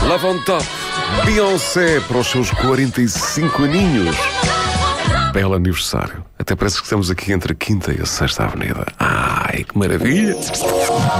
Love on Top, Beyoncé para os seus 45 aninhos. Belo aniversário. Até parece que estamos aqui entre a 5ª e a 6ª Avenida. Ai, que maravilha!